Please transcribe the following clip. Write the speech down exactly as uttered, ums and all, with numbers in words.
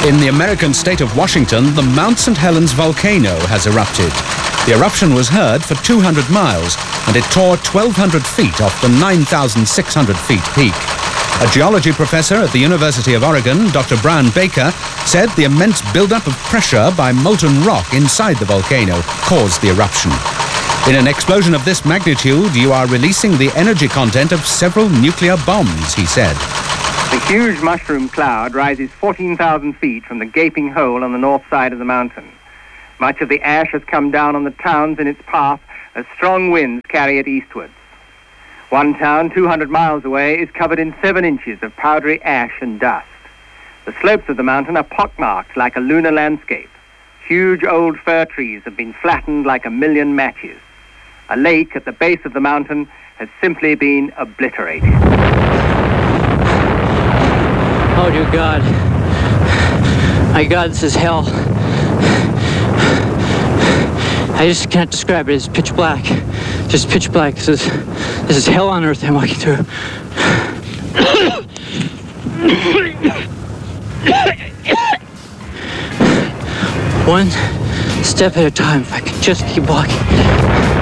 In the American state of Washington, the Mount Saint Helens volcano has erupted. The eruption was heard for two hundred miles, and it tore twelve hundred feet off the nine thousand six hundred feet peak. A geology professor at the University of Oregon, Doctor Brian Baker, said the immense buildup of pressure by molten rock inside the volcano caused the eruption. In an explosion of this magnitude, you are releasing the energy content of several nuclear bombs, he said. The huge mushroom cloud rises fourteen thousand feet from the gaping hole on the north side of the mountain. Much of the ash has come down on the towns in its path as strong winds carry it eastwards. One town two hundred miles away is covered in seven inches of powdery ash and dust. The slopes of the mountain are pockmarked like a lunar landscape. Huge old fir trees have been flattened like a million matches. A lake at the base of the mountain has simply been obliterated. Oh, dear God. My God, this is hell. I just can't describe it. It's pitch black. Just pitch black. This is, this is hell on earth I'm walking through. One step at a time, if I can just keep walking.